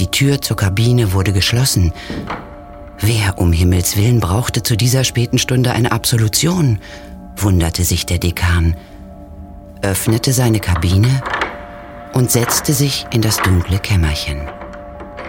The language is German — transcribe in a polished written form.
Die Tür zur Kabine wurde geschlossen. Wer um Himmels Willen brauchte zu dieser späten Stunde eine Absolution, wunderte sich der Dekan, öffnete seine Kabine und setzte sich in das dunkle Kämmerchen.